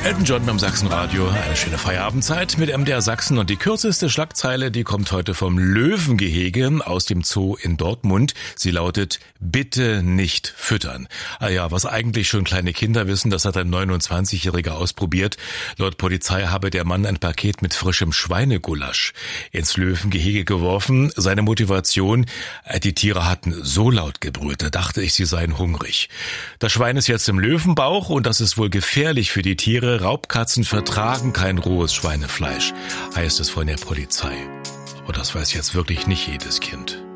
Elton John beim Sachsenradio. Eine schöne Feierabendzeit mit MDR Sachsen. Und die kürzeste Schlagzeile, die kommt heute vom Löwengehege aus dem Zoo in Dortmund. Sie lautet: Bitte nicht füttern. Ah ja, was eigentlich schon kleine Kinder wissen, das hat ein 29-Jähriger ausprobiert. Laut Polizei habe der Mann ein Paket mit frischem Schweinegulasch ins Löwengehege geworfen. Seine Motivation: die Tiere hatten so laut gebrüllt, da dachte ich, sie seien hungrig. Das Schwein ist jetzt im Löwenbauch und das ist wohl gefährlich für die Tiere. Raubkatzen vertragen kein rohes Schweinefleisch, heißt es von der Polizei. Und das weiß jetzt wirklich nicht jedes Kind.